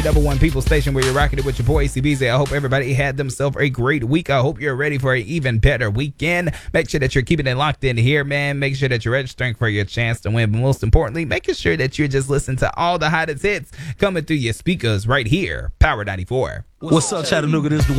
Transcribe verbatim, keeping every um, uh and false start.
Double One People Station, where you're rocking it with your boy A C B Z. I hope everybody had themselves a great week. I hope you're ready for an even better weekend. Make sure that you're keeping it locked in here, man. Make sure that you're registering for your chance to win. But most importantly, making sure that you're just listening to all the hottest hits coming through your speakers right here. Power ninety-four. What's up, Chattanooga? This is the